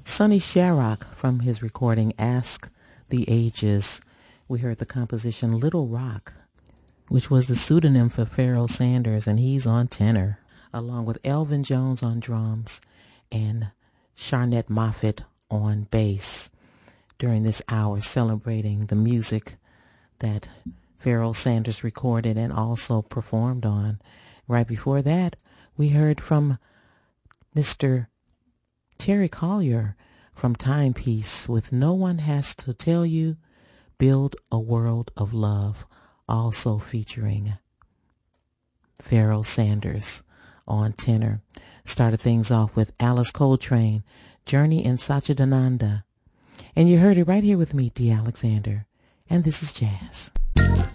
Sonny Sharrock from his recording Ask the Ages. We heard the composition Little Rock, which was the pseudonym for Pharoah Sanders, and he's on tenor, along with Elvin Jones on drums and Sharnette Moffett on bass, during this hour celebrating the music that Pharoah Sanders recorded and also performed on. Right before that, we heard from Mr. Terry Collier from Timepiece with No One Has to Tell You, Build a World of Love, also featuring Pharoah Sanders on tenor. Started things off with Alice Coltrane, Journey in Satchidananda. And you heard it right here with me, D. Alexander. And this is Jazz.